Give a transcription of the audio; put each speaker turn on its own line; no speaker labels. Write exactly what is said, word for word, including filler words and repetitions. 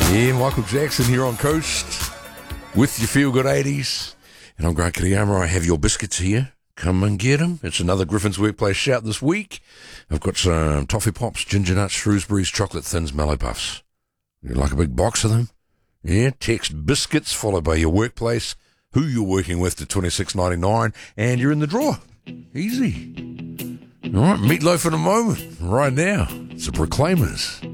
Yeah, Michael Jackson here on Coast with your Feel Good eighties. And I'm Grant Kiriyama. I have your biscuits here. Come and get them. It's another Griffin's Workplace shout this week. I've got some Toffee Pops, Ginger Nuts, Shrewsbury's, Chocolate Thins, Mallow Puffs. You like a big box of them? Yeah, text biscuits followed by your workplace, who you're working with to twenty-six ninety-nine, and you're in the draw. Easy. All right, meatloaf in a moment. Right now, it's the Proclaimers.